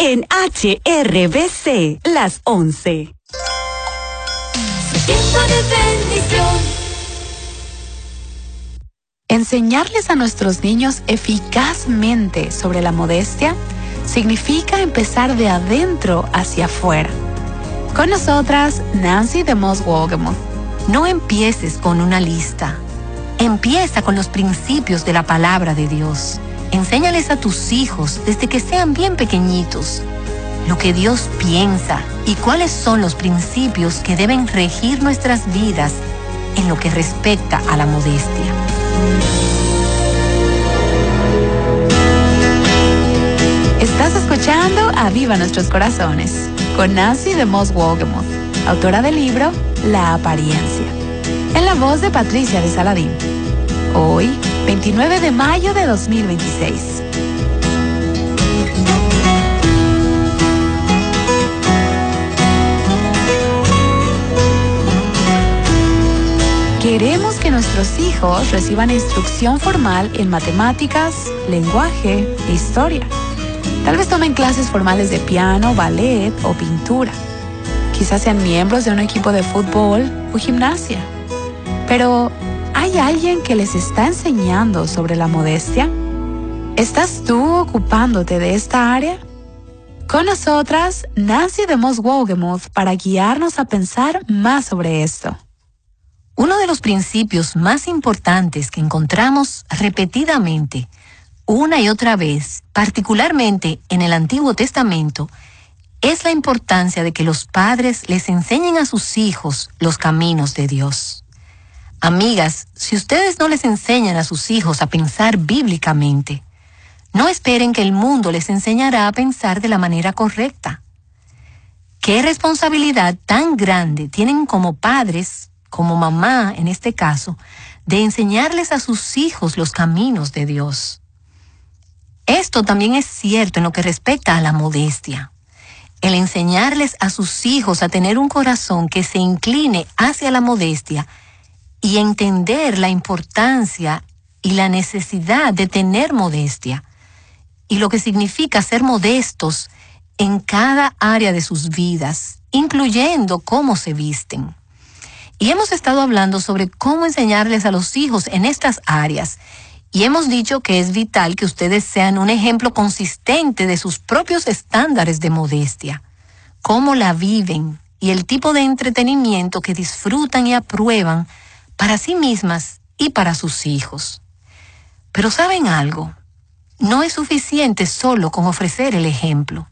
en HRBC, las 11. Tiempo de bendición. Enseñarles a nuestros niños eficazmente sobre la modestia significa empezar de adentro hacia afuera. Con nosotras, Nancy DeMoss Wolgemuth. No empieces con una lista. Empieza con los principios de la palabra de Dios. Enséñales a tus hijos desde que sean bien pequeñitos lo que Dios piensa y cuáles son los principios que deben regir nuestras vidas en lo que respecta a la modestia. Estás escuchando Aviva Nuestros Corazones con Nancy DeMoss Wolgemuth, autora del libro La Apariencia, en la voz de Patricia de Saladín. Hoy, 29 de mayo de 2026. Queremos que nuestros hijos reciban instrucción formal en matemáticas, lenguaje e historia. Tal vez tomen clases formales de piano, ballet o pintura. Quizás sean miembros de un equipo de fútbol o gimnasia. Pero, ¿hay alguien que les está enseñando sobre la modestia? ¿Estás tú ocupándote de esta área? Con nosotras, Nancy DeMoss Wolgemuth, para guiarnos a pensar más sobre esto. Uno de los principios más importantes que encontramos repetidamente, una y otra vez, particularmente en el Antiguo Testamento, es la importancia de que los padres les enseñen a sus hijos los caminos de Dios. Amigas, si ustedes no les enseñan a sus hijos a pensar bíblicamente, no esperen que el mundo les enseñará a pensar de la manera correcta. ¿Qué responsabilidad tan grande tienen como padres, como mamá en este caso, de enseñarles a sus hijos los caminos de Dios? Esto también es cierto en lo que respecta a la modestia. El enseñarles a sus hijos a tener un corazón que se incline hacia la modestia y entender la importancia y la necesidad de tener modestia y lo que significa ser modestos en cada área de sus vidas, incluyendo cómo se visten. Y hemos estado hablando sobre cómo enseñarles a los hijos en estas áreas. Y hemos dicho que es vital que ustedes sean un ejemplo consistente de sus propios estándares de modestia, cómo la viven y el tipo de entretenimiento que disfrutan y aprueban para sí mismas y para sus hijos. Pero ¿saben algo? No es suficiente solo con ofrecer el ejemplo.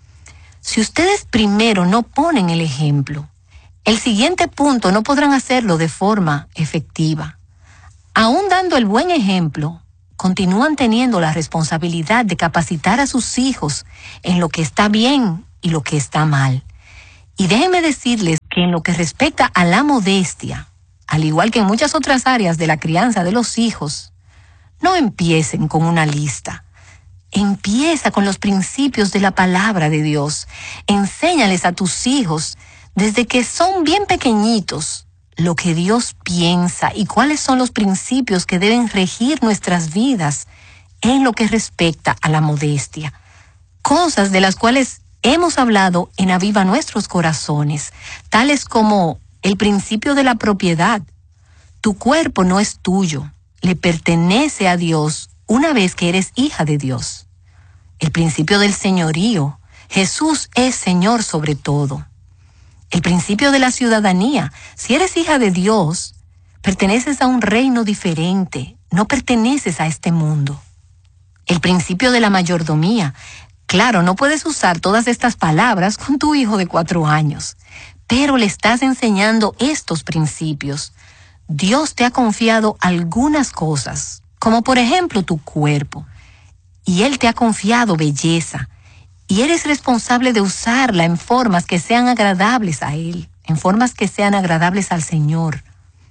Si ustedes primero no ponen el ejemplo, el siguiente punto no podrán hacerlo de forma efectiva. Aún dando el buen ejemplo, continúan teniendo la responsabilidad de capacitar a sus hijos en lo que está bien y lo que está mal. Y déjenme decirles que en lo que respecta a la modestia, al igual que en muchas otras áreas de la crianza de los hijos, no empiecen con una lista. Empieza con los principios de la palabra de Dios. Enséñales a tus hijos desde que son bien pequeñitos lo que Dios piensa y cuáles son los principios que deben regir nuestras vidas en lo que respecta a la modestia. Cosas de las cuales hemos hablado en Aviva Nuestros Corazones, tales como el principio de la propiedad. Tu cuerpo no es tuyo, le pertenece a Dios una vez que eres hija de Dios. El principio del señorío. Jesús es Señor sobre todo. El principio de la ciudadanía. Si eres hija de Dios, perteneces a un reino diferente, no perteneces a este mundo. El principio de la mayordomía. Claro, no puedes usar todas estas palabras con tu hijo de 4 años, pero le estás enseñando estos principios. Dios te ha confiado algunas cosas, como por ejemplo tu cuerpo, y Él te ha confiado belleza, y eres responsable de usarla en formas que sean agradables a Él, en formas que sean agradables al Señor.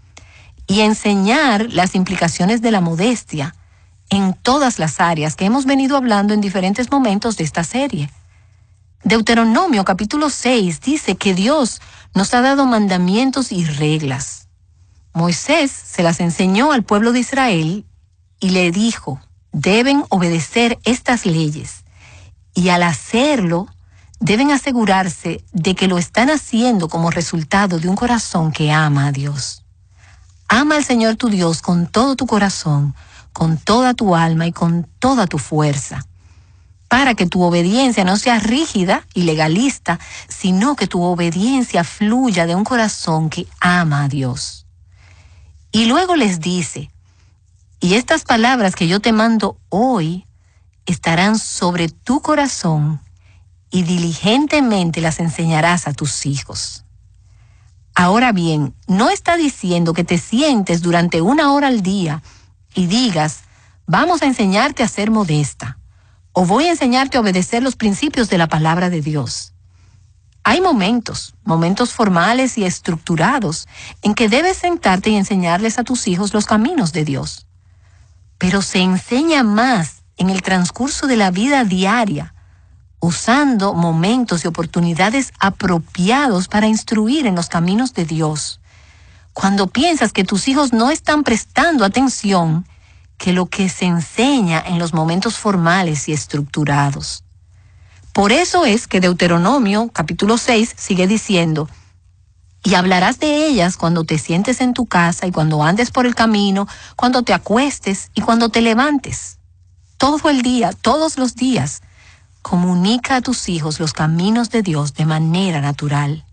Y enseñar las implicaciones de la modestia en todas las áreas que hemos venido hablando en diferentes momentos de esta serie. Deuteronomio capítulo 6 dice que Dios nos ha dado mandamientos y reglas. Moisés se las enseñó al pueblo de Israel y le dijo, deben obedecer estas leyes. Y al hacerlo, deben asegurarse de que lo están haciendo como resultado de un corazón que ama a Dios. Ama al Señor tu Dios con todo tu corazón, con toda tu alma y con toda tu fuerza, para que tu obediencia no sea rígida y legalista, sino que tu obediencia fluya de un corazón que ama a Dios. Y luego les dice, y estas palabras que yo te mando hoy estarán sobre tu corazón y diligentemente las enseñarás a tus hijos. Ahora bien, no está diciendo que te sientes durante 1 hora al día y digas, vamos a enseñarte a ser modesta, o voy a enseñarte a obedecer los principios de la palabra de Dios. Hay momentos formales y estructurados en que debes sentarte y enseñarles a tus hijos los caminos de Dios. Pero se enseña más en el transcurso de la vida diaria, usando momentos y oportunidades apropiados para instruir en los caminos de Dios. Cuando piensas que tus hijos no están prestando atención, que lo que se enseña en los momentos formales y estructurados. Por eso es que Deuteronomio, capítulo 6, sigue diciendo, y hablarás de ellas cuando te sientes en tu casa y cuando andes por el camino, cuando te acuestes y cuando te levantes. Todo el día, todos los días, comunica a tus hijos los caminos de Dios de manera natural.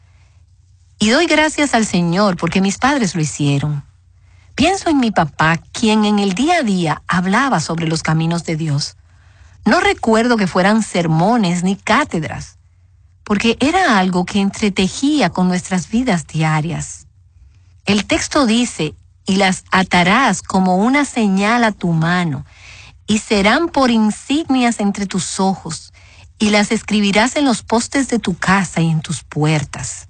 Y doy gracias al Señor porque mis padres lo hicieron. Pienso en mi papá, quien en el día a día hablaba sobre los caminos de Dios. No recuerdo que fueran sermones ni cátedras, porque era algo que entretejía con nuestras vidas diarias. El texto dice, y las atarás como una señal a tu mano, y serán por insignias entre tus ojos, y las escribirás en los postes de tu casa y en tus puertas.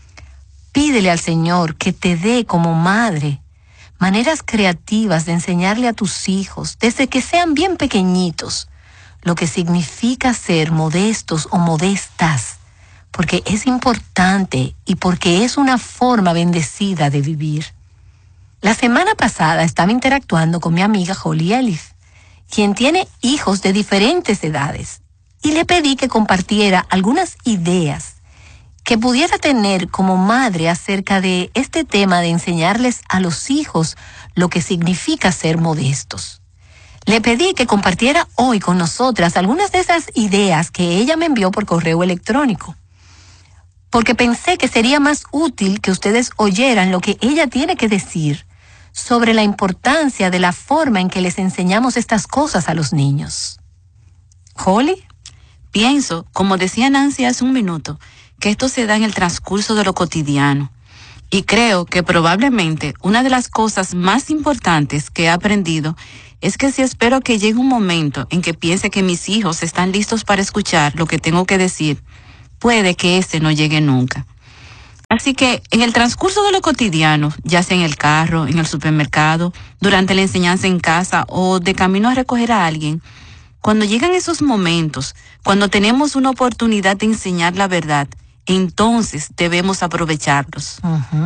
Pídele al Señor que te dé como madre maneras creativas de enseñarle a tus hijos, desde que sean bien pequeñitos, lo que significa ser modestos o modestas, porque es importante y porque es una forma bendecida de vivir. La semana pasada estaba interactuando con mi amiga Holly Ellis, quien tiene hijos de diferentes edades, y le pedí que compartiera algunas ideas que pudiera tener como madre acerca de este tema de enseñarles a los hijos lo que significa ser modestos. Le pedí que compartiera hoy con nosotras algunas de esas ideas que ella me envió por correo electrónico, porque pensé que sería más útil que ustedes oyeran lo que ella tiene que decir sobre la importancia de la forma en que les enseñamos estas cosas a los niños. ¿Holly? Pienso, como decía Nancy hace un minuto, que esto se da en el transcurso de lo cotidiano. Y creo que probablemente una de las cosas más importantes que he aprendido es que si espero que llegue un momento en que piense que mis hijos están listos para escuchar lo que tengo que decir, puede que ese no llegue nunca. Así que en el transcurso de lo cotidiano, ya sea en el carro, en el supermercado, durante la enseñanza en casa o de camino a recoger a alguien, cuando llegan esos momentos, cuando tenemos una oportunidad de enseñar la verdad, entonces debemos aprovecharlos.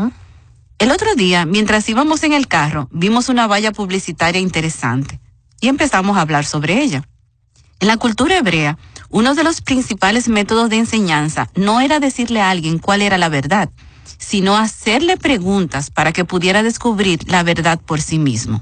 El otro día, mientras íbamos en el carro, vimos una valla publicitaria interesante y empezamos a hablar sobre ella. En la cultura hebrea, uno de los principales métodos de enseñanza no era decirle a alguien cuál era la verdad, sino hacerle preguntas para que pudiera descubrir la verdad por sí mismo.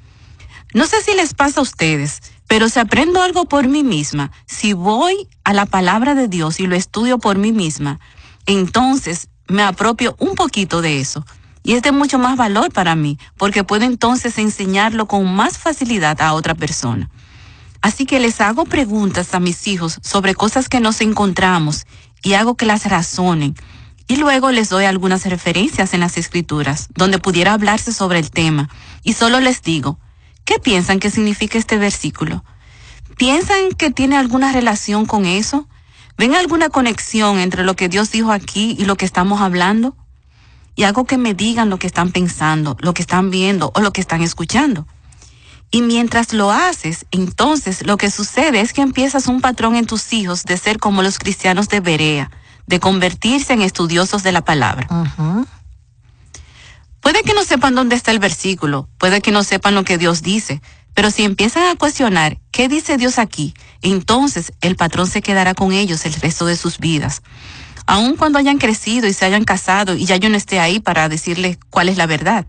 No sé si les pasa a ustedes, pero si aprendo algo por mí misma, si voy a la palabra de Dios y lo estudio por mí misma, entonces me apropio un poquito de eso. Y es de mucho más valor para mí, porque puedo entonces enseñarlo con más facilidad a otra persona. Así que les hago preguntas a mis hijos sobre cosas que nos encontramos y hago que las razonen. Y luego les doy algunas referencias en las escrituras, donde pudiera hablarse sobre el tema. Y solo les digo, ¿qué piensan que significa este versículo? ¿Piensan que tiene alguna relación con eso? ¿Ven alguna conexión entre lo que Dios dijo aquí y lo que estamos hablando? Y hago que me digan lo que están pensando, lo que están viendo o lo que están escuchando. Y mientras lo haces, entonces lo que sucede es que empiezas un patrón en tus hijos de ser como los cristianos de Berea, de convertirse en estudiosos de la palabra. Puede que no sepan dónde está el versículo, puede que no sepan lo que Dios dice, Pero si empiezan a cuestionar qué dice Dios aquí, entonces el patrón se quedará con ellos el resto de sus vidas. Aun cuando hayan crecido y se hayan casado y ya yo no esté ahí para decirles cuál es la verdad.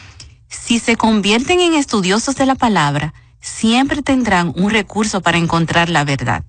Si se convierten en estudiosos de la palabra, siempre tendrán un recurso para encontrar la verdad.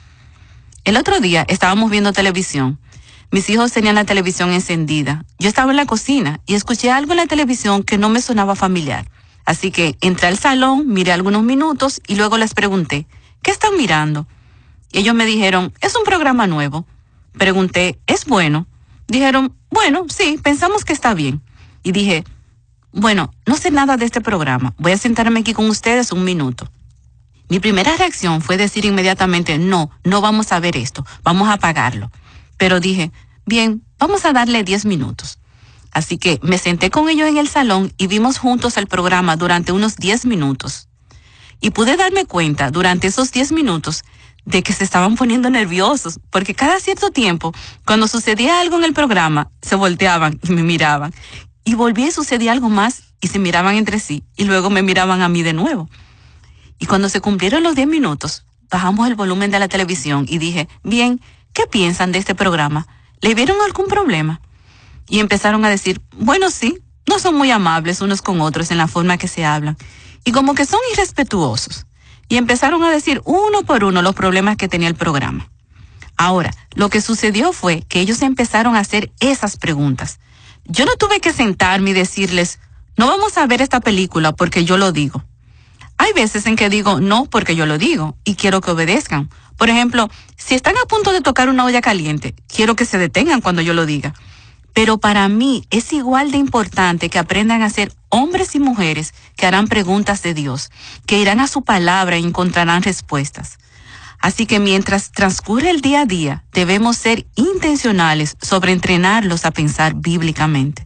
El otro día estábamos viendo televisión. Mis hijos tenían la televisión encendida. Yo estaba en la cocina y escuché algo en la televisión que no me sonaba familiar. Así que entré al salón, miré algunos minutos y luego les pregunté, ¿qué están mirando? Y ellos me dijeron, es un programa nuevo. Pregunté, ¿es bueno? Dijeron, bueno, sí, pensamos que está bien. Y dije, bueno, no sé nada de este programa. Voy a sentarme aquí con ustedes un minuto. Mi primera reacción fue decir inmediatamente, no vamos a ver esto, vamos a apagarlo. Pero dije, bien, vamos a darle 10 minutos. Así que me senté con ellos en el salón y vimos juntos el programa durante unos 10 minutos. Y pude darme cuenta durante esos 10 minutos de que se estaban poniendo nerviosos, porque cada cierto tiempo, cuando sucedía algo en el programa, se volteaban y me miraban. Y volvía y sucedía algo más y se miraban entre sí y luego me miraban a mí de nuevo. Y cuando se cumplieron los 10 minutos, bajamos el volumen de la televisión y dije, bien, ¿qué piensan de este programa? ¿Le vieron algún problema? Y empezaron a decir, bueno, sí, no son muy amables unos con otros en la forma que se hablan. Y como que son irrespetuosos. Y empezaron a decir uno por uno los problemas que tenía el programa. Ahora, lo que sucedió fue que ellos empezaron a hacer esas preguntas. Yo no tuve que sentarme y decirles, no vamos a ver esta película porque yo lo digo. Hay veces en que digo no porque yo lo digo y quiero que obedezcan. Por ejemplo, si están a punto de tocar una olla caliente, quiero que se detengan cuando yo lo diga. Pero para mí es igual de importante que aprendan a ser hombres y mujeres que harán preguntas de Dios, que irán a su palabra y encontrarán respuestas. Así que mientras transcurre el día a día, debemos ser intencionales sobre entrenarlos a pensar bíblicamente.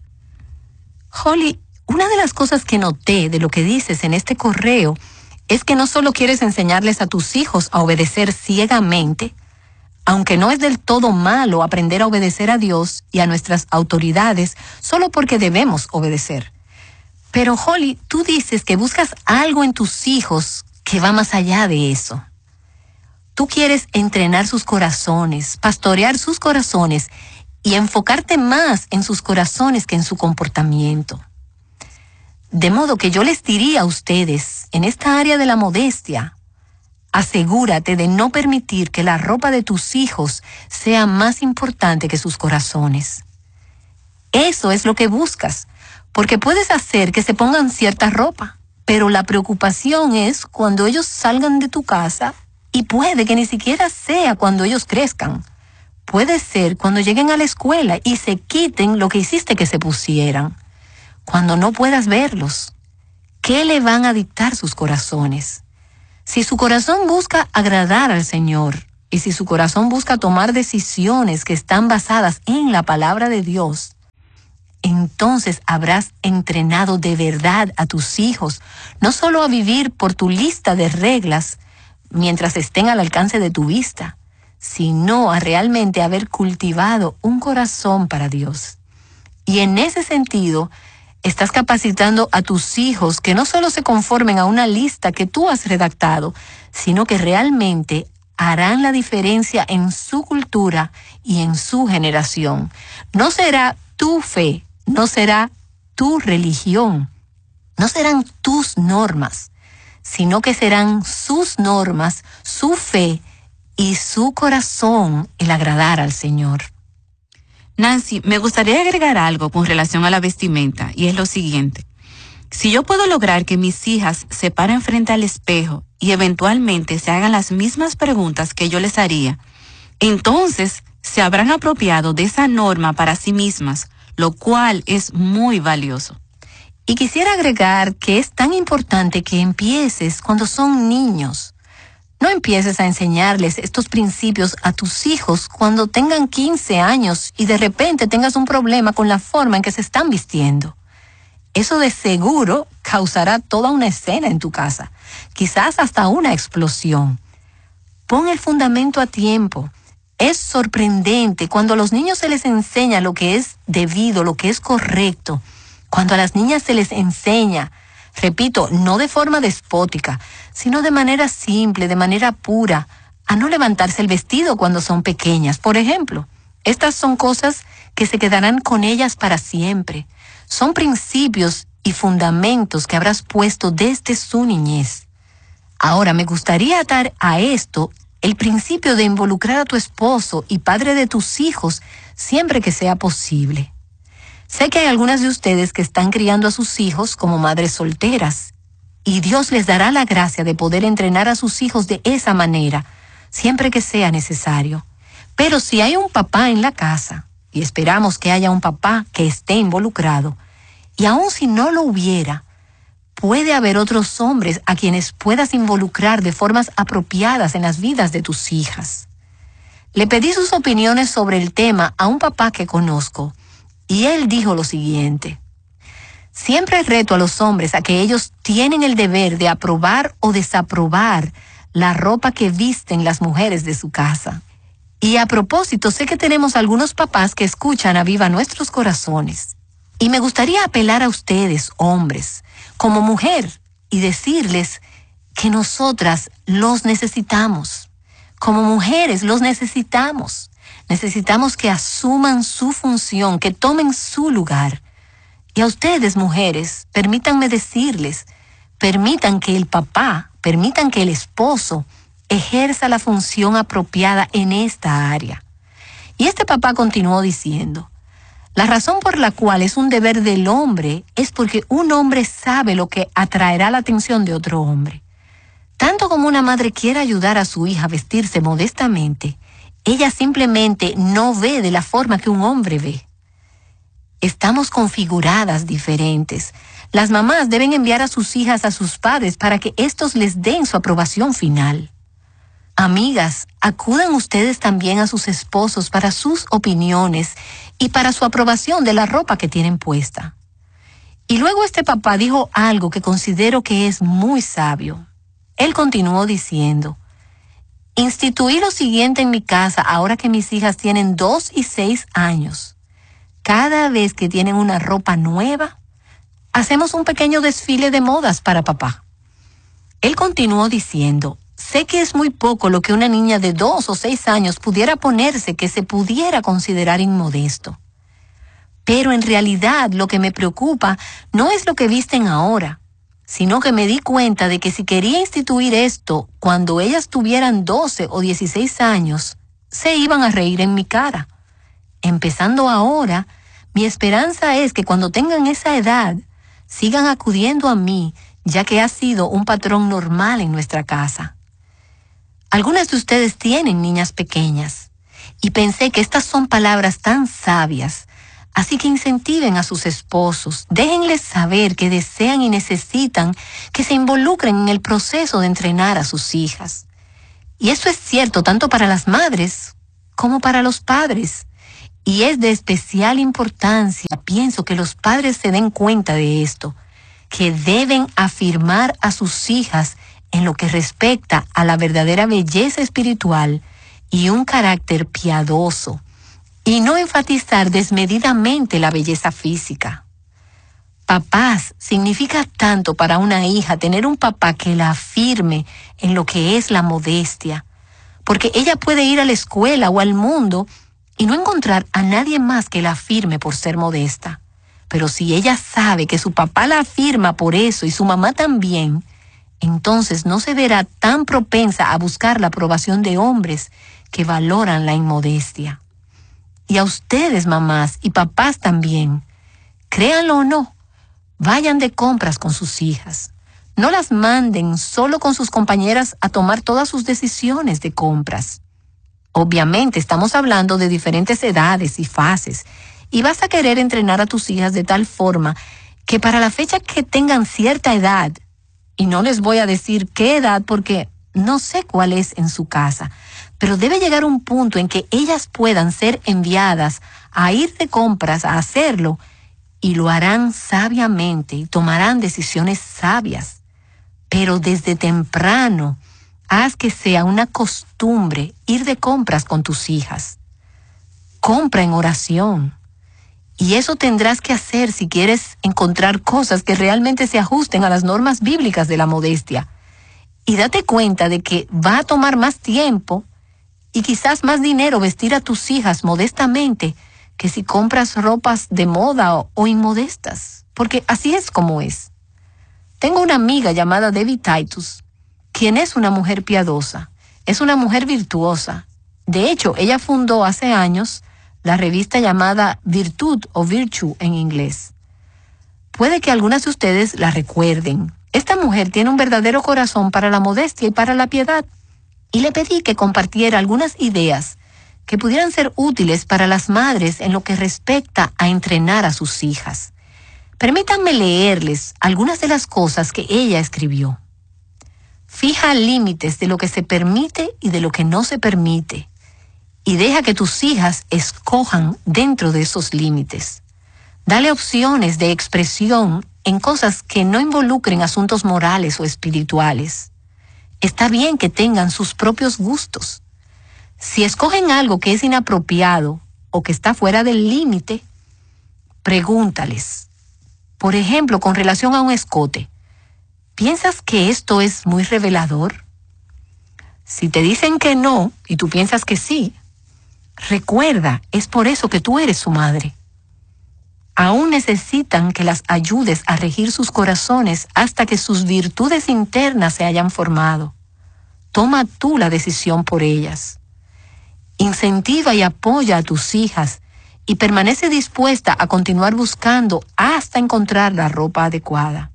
Holly, una de las cosas que noté de lo que dices en este correo es que no solo quieres enseñarles a tus hijos a obedecer ciegamente, aunque no es del todo malo aprender a obedecer a Dios y a nuestras autoridades solo porque debemos obedecer. Pero Holly, tú dices que buscas algo en tus hijos que va más allá de eso. Tú quieres entrenar sus corazones, pastorear sus corazones y enfocarte más en sus corazones que en su comportamiento. De modo que yo les diría a ustedes, en esta área de la modestia, asegúrate de no permitir que la ropa de tus hijos sea más importante que sus corazones. Eso es lo que buscas, porque puedes hacer que se pongan cierta ropa, pero la preocupación es cuando ellos salgan de tu casa y puede que ni siquiera sea cuando ellos crezcan. Puede ser cuando lleguen a la escuela y se quiten lo que hiciste que se pusieran. Cuando no puedas verlos, ¿qué le van a dictar sus corazones? Si su corazón busca agradar al Señor y si su corazón busca tomar decisiones que están basadas en la palabra de Dios, entonces habrás entrenado de verdad a tus hijos, no solo a vivir por tu lista de reglas mientras estén al alcance de tu vista, sino a realmente haber cultivado un corazón para Dios. Y en ese sentido, estás capacitando a tus hijos que no solo se conformen a una lista que tú has redactado, sino que realmente harán la diferencia en su cultura y en su generación. No será tu fe, no será tu religión, no serán tus normas, sino que serán sus normas, su fe y su corazón el agradar al Señor. Nancy, me gustaría agregar algo con relación a la vestimenta, y es lo siguiente. Si yo puedo lograr que mis hijas se paren frente al espejo y eventualmente se hagan las mismas preguntas que yo les haría, entonces se habrán apropiado de esa norma para sí mismas, lo cual es muy valioso. Y quisiera agregar que es tan importante que empieces cuando son niños. No empieces a enseñarles estos principios a tus hijos cuando tengan 15 años y de repente tengas un problema con la forma en que se están vistiendo. Eso de seguro causará toda una escena en tu casa, quizás hasta una explosión. Pon el fundamento a tiempo. Es sorprendente cuando a los niños se les enseña lo que es debido, lo que es correcto. Cuando a las niñas se les enseña Repito, no de forma despótica, sino de manera simple, de manera pura, a no levantarse el vestido cuando son pequeñas, por ejemplo. Estas son cosas que se quedarán con ellas para siempre. Son principios y fundamentos que habrás puesto desde su niñez. Ahora, me gustaría atar a esto el principio de involucrar a tu esposo y padre de tus hijos siempre que sea posible. Sé que hay algunas de ustedes que están criando a sus hijos como madres solteras, y Dios les dará la gracia de poder entrenar a sus hijos de esa manera, siempre que sea necesario. Pero si hay un papá en la casa, y esperamos que haya un papá que esté involucrado, y aun si no lo hubiera, puede haber otros hombres a quienes puedas involucrar de formas apropiadas en las vidas de tus hijas. Le pedí sus opiniones sobre el tema a un papá que conozco, y él dijo lo siguiente: siempre reto a los hombres a que ellos tienen el deber de aprobar o desaprobar la ropa que visten las mujeres de su casa. Y a propósito, sé que tenemos algunos papás que escuchan a viva nuestros corazones. Y me gustaría apelar a ustedes, hombres, como mujer, y decirles que nosotras los necesitamos. Como mujeres los necesitamos. Necesitamos que asuman su función, que tomen su lugar. Y a ustedes, mujeres, permítanme decirles, permitan que el papá, permitan que el esposo ejerza la función apropiada en esta área. Y este papá continuó diciendo: la razón por la cual es un deber del hombre es porque un hombre sabe lo que atraerá la atención de otro hombre. Tanto como una madre quiere ayudar a su hija a vestirse modestamente, ella simplemente no ve de la forma que un hombre ve. Estamos configuradas diferentes. Las mamás deben enviar a sus hijas a sus padres para que éstos les den su aprobación final. Amigas, acudan ustedes también a sus esposos para sus opiniones y para su aprobación de la ropa que tienen puesta. Y luego este papá dijo algo que considero que es muy sabio. Él continuó diciendo: instituí lo siguiente en mi casa ahora que mis hijas tienen 2 y 6 años. Cada vez que tienen una ropa nueva, hacemos un pequeño desfile de modas para papá. Él continuó diciendo: sé que es muy poco lo que una niña de 2 o 6 años pudiera ponerse que se pudiera considerar inmodesto. Pero en realidad lo que me preocupa no es lo que visten ahora, sino que me di cuenta de que si quería instituir esto cuando ellas tuvieran 12 o 16 años, se iban a reír en mi cara. Empezando ahora, mi esperanza es que cuando tengan esa edad, sigan acudiendo a mí, ya que ha sido un patrón normal en nuestra casa. Algunas de ustedes tienen niñas pequeñas, y pensé que estas son palabras tan sabias. Así que incentiven a sus esposos, déjenles saber que desean y necesitan que se involucren en el proceso de entrenar a sus hijas. Y eso es cierto tanto para las madres como para los padres. Y es de especial importancia, pienso, que los padres se den cuenta de esto, que deben afirmar a sus hijas en lo que respecta a la verdadera belleza espiritual y un carácter piadoso, y no enfatizar desmedidamente la belleza física. Papás, significa tanto para una hija tener un papá que la afirme en lo que es la modestia, porque ella puede ir a la escuela o al mundo y no encontrar a nadie más que la afirme por ser modesta. Pero si ella sabe que su papá la afirma por eso y su mamá también, entonces no se verá tan propensa a buscar la aprobación de hombres que valoran la inmodestia. Y a ustedes, mamás y papás también, créanlo o no, vayan de compras con sus hijas. No las manden solo con sus compañeras a tomar todas sus decisiones de compras. Obviamente estamos hablando de diferentes edades y fases, y vas a querer entrenar a tus hijas de tal forma que para la fecha que tengan cierta edad, y no les voy a decir qué edad porque no sé cuál es en su casa, pero debe llegar un punto en que ellas puedan ser enviadas a ir de compras a hacerlo, y lo harán sabiamente y tomarán decisiones sabias. Pero desde temprano, haz que sea una costumbre ir de compras con tus hijas. Compra en oración. Y eso tendrás que hacer si quieres encontrar cosas que realmente se ajusten a las normas bíblicas de la modestia. Y date cuenta de que va a tomar más tiempo y quizás más dinero vestir a tus hijas modestamente que si compras ropas de moda o inmodestas, porque así es como es. Tengo una amiga llamada Debbie Titus, quien es una mujer piadosa, es una mujer virtuosa. De hecho, ella fundó hace años la revista llamada Virtud o Virtue en inglés. Puede que algunas de ustedes la recuerden. Esta mujer tiene un verdadero corazón para la modestia y para la piedad, y le pedí que compartiera algunas ideas que pudieran ser útiles para las madres en lo que respecta a entrenar a sus hijas. Permítanme leerles algunas de las cosas que ella escribió. Fija límites de lo que se permite y de lo que no se permite, y deja que tus hijas escojan dentro de esos límites. Dale opciones de expresión en cosas que no involucren asuntos morales o espirituales. Está bien que tengan sus propios gustos. Si escogen algo que es inapropiado o que está fuera del límite, pregúntales. Por ejemplo, con relación a un escote, ¿piensas que esto es muy revelador? Si te dicen que no y tú piensas que sí, recuerda, es por eso que tú eres su madre. Aún necesitan que las ayudes a regir sus corazones hasta que sus virtudes internas se hayan formado. Toma tú la decisión por ellas. Incentiva y apoya a tus hijas y permanece dispuesta a continuar buscando hasta encontrar la ropa adecuada.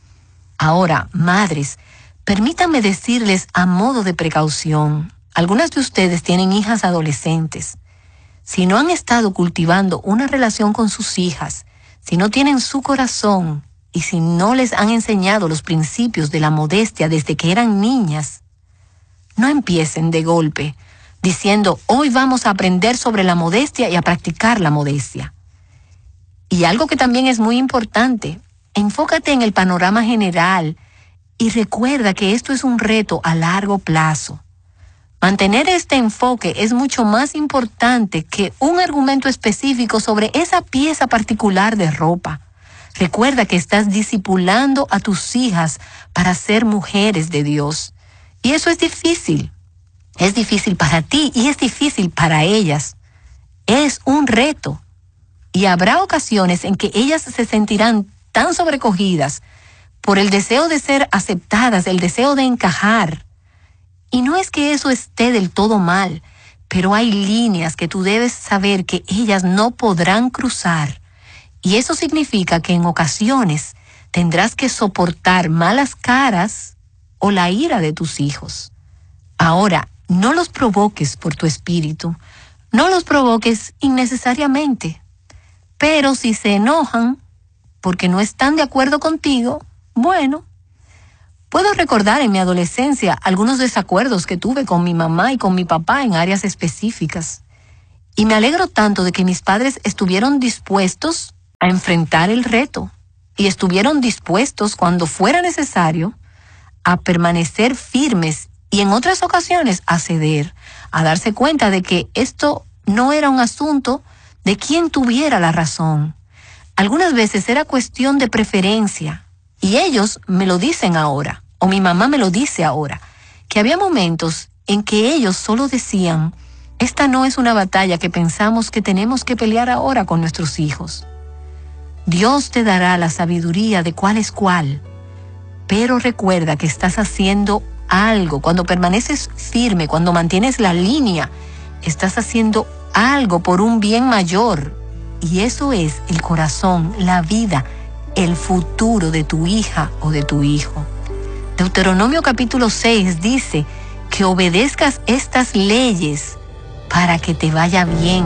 Ahora, madres, permítanme decirles a modo de precaución, algunas de ustedes tienen hijas adolescentes. Si no han estado cultivando una relación con sus hijas, si no tienen su corazón y si no les han enseñado los principios de la modestia desde que eran niñas, no empiecen de golpe diciendo, hoy vamos a aprender sobre la modestia y a practicar la modestia. Y algo que también es muy importante, enfócate en el panorama general y recuerda que esto es un reto a largo plazo. Mantener este enfoque es mucho más importante que un argumento específico sobre esa pieza particular de ropa. Recuerda que estás discipulando a tus hijas para ser mujeres de Dios. Y eso es difícil. Es difícil para ti y es difícil para ellas. Es un reto. Y habrá ocasiones en que ellas se sentirán tan sobrecogidas por el deseo de ser aceptadas, el deseo de encajar. Y no es que eso esté del todo mal, pero hay líneas que tú debes saber que ellas no podrán cruzar. Y eso significa que en ocasiones tendrás que soportar malas caras o la ira de tus hijos. Ahora, no los provoques por tu espíritu, no los provoques innecesariamente. Pero si se enojan porque no están de acuerdo contigo, bueno, puedo recordar en mi adolescencia algunos desacuerdos que tuve con mi mamá y con mi papá en áreas específicas. Y me alegro tanto de que mis padres estuvieron dispuestos a enfrentar el reto y estuvieron dispuestos, cuando fuera necesario, a permanecer firmes y en otras ocasiones a ceder, a darse cuenta de que esto no era un asunto de quién tuviera la razón. Algunas veces era cuestión de preferencia. Y ellos me lo dicen ahora, o mi mamá me lo dice ahora, que había momentos en que ellos solo decían, esta no es una batalla que pensamos que tenemos que pelear ahora con nuestros hijos. Dios te dará la sabiduría de cuál es cuál, pero recuerda que estás haciendo algo. Cuando permaneces firme, cuando mantienes la línea, estás haciendo algo por un bien mayor. Y eso es el corazón, la vida, el futuro de tu hija o de tu hijo. Deuteronomio capítulo 6 dice que obedezcas estas leyes para que te vaya bien.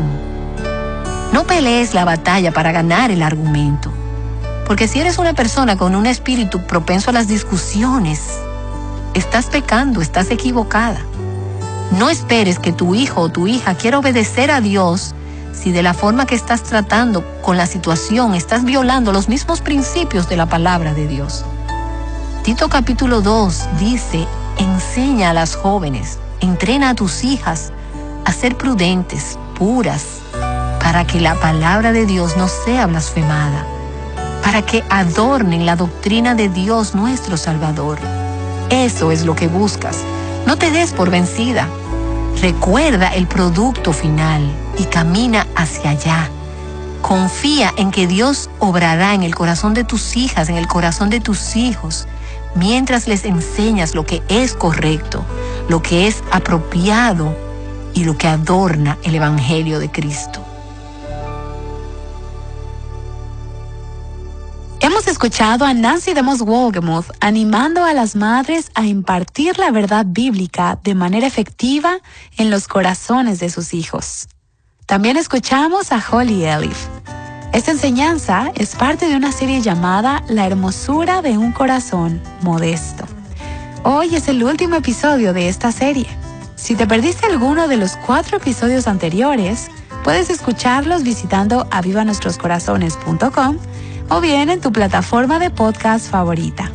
No pelees la batalla para ganar el argumento, porque si eres una persona con un espíritu propenso a las discusiones, estás pecando, estás equivocada. No esperes que tu hijo o tu hija quiera obedecer a Dios si de la forma que estás tratando con la situación estás violando los mismos principios de la palabra de Dios. Tito capítulo 2 dice, enseña a las jóvenes, entrena a tus hijas a ser prudentes, puras, para que la palabra de Dios no sea blasfemada, para que adornen la doctrina de Dios nuestro Salvador. Eso es lo que buscas. No te des por vencida. Recuerda el producto final y camina hacia allá. Confía en que Dios obrará en el corazón de tus hijas, en el corazón de tus hijos, mientras les enseñas lo que es correcto, lo que es apropiado y lo que adorna el Evangelio de Cristo. Hemos escuchado a Nancy DeMoss Wolgemuth animando a las madres a impartir la verdad bíblica de manera efectiva en los corazones de sus hijos. También escuchamos a Holly Elif. Esta enseñanza es parte de una serie llamada La hermosura de un corazón modesto. Hoy es el último episodio de esta serie. Si te perdiste alguno de los 4 episodios anteriores, puedes escucharlos visitando avivanuestroscorazones.com o bien en tu plataforma de podcast favorita.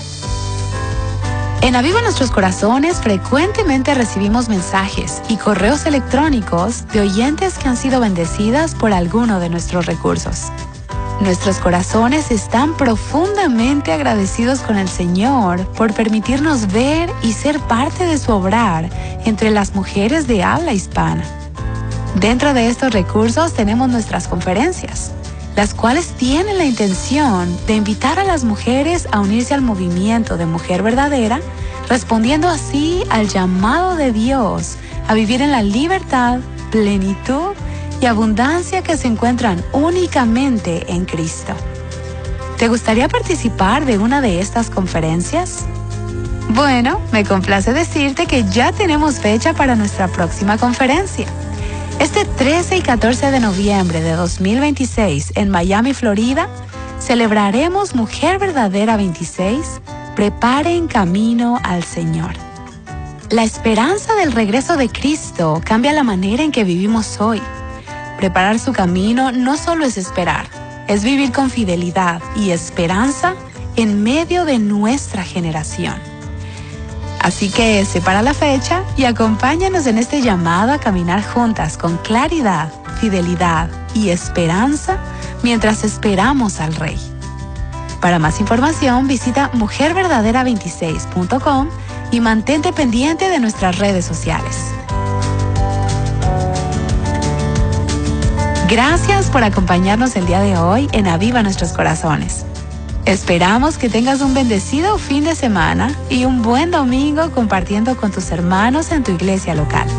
En Aviva Nuestros Corazones frecuentemente recibimos mensajes y correos electrónicos de oyentes que han sido bendecidas por alguno de nuestros recursos. Nuestros corazones están profundamente agradecidos con el Señor por permitirnos ver y ser parte de su obrar entre las mujeres de habla hispana. Dentro de estos recursos tenemos nuestras conferencias, las cuales tienen la intención de invitar a las mujeres a unirse al movimiento de Mujer Verdadera, respondiendo así al llamado de Dios a vivir en la libertad, plenitud y abundancia que se encuentran únicamente en Cristo. ¿Te gustaría participar de una de estas conferencias? Bueno, me complace decirte que ya tenemos fecha para nuestra próxima conferencia. Este 13 y 14 de noviembre de 2026 en Miami, Florida, celebraremos Mujer Verdadera 26, Preparen camino al Señor. La esperanza del regreso de Cristo cambia la manera en que vivimos hoy. Preparar su camino no solo es esperar, es vivir con fidelidad y esperanza en medio de nuestra generación. Así que separa la fecha y acompáñanos en este llamado a caminar juntas con claridad, fidelidad y esperanza mientras esperamos al Rey. Para más información visita mujerverdadera26.com y mantente pendiente de nuestras redes sociales. Gracias por acompañarnos el día de hoy en Aviva Nuestros Corazones. Esperamos que tengas un bendecido fin de semana y un buen domingo compartiendo con tus hermanos en tu iglesia local.